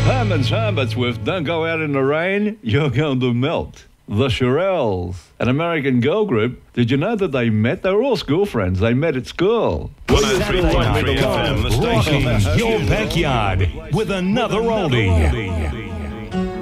Herman's Hermits with Don't Go Out in the Rain, You're Going to Melt. The Shirelles, an American girl group. Did you know that they met? They were all school friends. They met at school. 103.3 FM, the station. Rocking your backyard with another oldie.